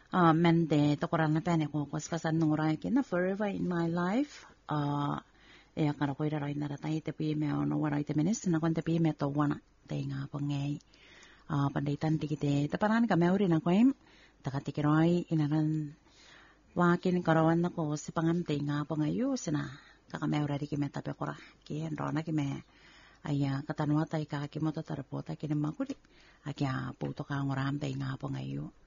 Men de tokoran na pene ko kasan nungurai kina forever in my life. E akara ko ira rai nara tai te pi me ono warai te menes na kon te pi me to wana te nga pangai. Pandai tanti kite te paran ka meuri na koim takatikiroi inaran wakin karawan na ko si pangam te nga pangayu sina kakameura di kime tape kora ki rona kime aya katanwa tai ka kimoto tarapota kine makuri akya puto ka ngoram te nga pangayu.